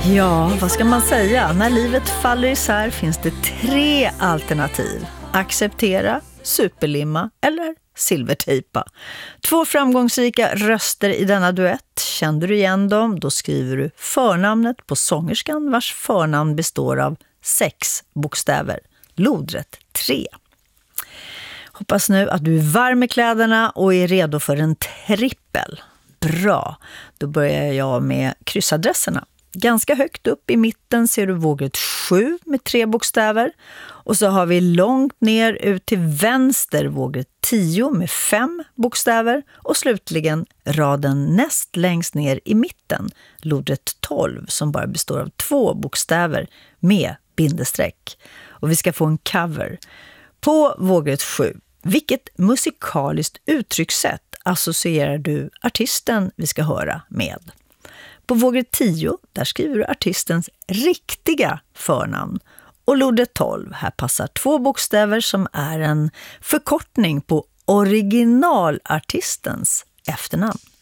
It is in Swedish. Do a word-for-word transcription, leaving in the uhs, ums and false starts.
Ja, vad ska man säga? När livet faller isär finns det tre alternativ. Acceptera, superlimma eller silvertejpa. Två framgångsrika röster i denna duett. Kände du igen dem? Då skriver du förnamnet på sångerskan vars förnamn består av sex bokstäver. Lodrätt tre. Hoppas nu att du är varm i kläderna och är redo för en trippel. Bra, då börjar jag med kryssadresserna. Ganska högt upp i mitten ser du vågrätt sju med tre bokstäver. Och så har vi långt ner ut till vänster vågrätt tio med fem bokstäver. Och slutligen raden näst längst ner i mitten, lodrätt tolv, som bara består av två bokstäver med bindesträck. Och vi ska få en cover. På vågrätt sju, vilket musikaliskt uttryckssätt associerar du artisten vi ska höra med? På vågrätt tio, där skriver du artistens riktiga förnamn. Och lodrätt tolv, här passar två bokstäver som är en förkortning på originalartistens efternamn.